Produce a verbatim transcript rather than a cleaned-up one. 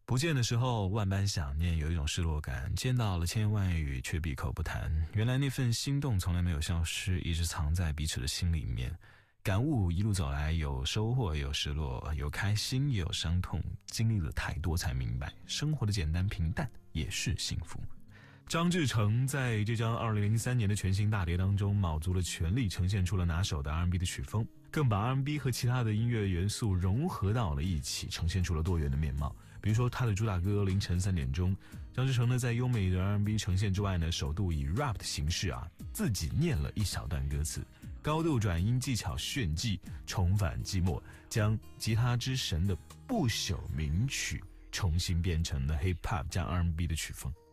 不见的时候万般想念，有一种失落感，见到了千言万语却闭口不谈。原来那份心动从来没有消失，一直藏在彼此的心里面。感悟一路走来，有收获也有失落，有开心也有伤痛，经历了太多才明白，生活的简单平淡也是幸福。张志成在这张二零零三年的全新大碟当中，卯足了全力呈现出了拿手的 R and B 的曲风，更把 R and B 和其他的音乐元素融合到了一起，呈现出了多元的面貌。比如说他的主打歌《凌晨三点钟》，张志成呢在优美的 R and B 呈现之外呢，首度以 rap 的形式啊，自己念了一小段歌词，高度转音技巧炫技，重返寂寞，将吉他之神的不朽名曲重新变成了 hip hop 加 R and B 的曲风。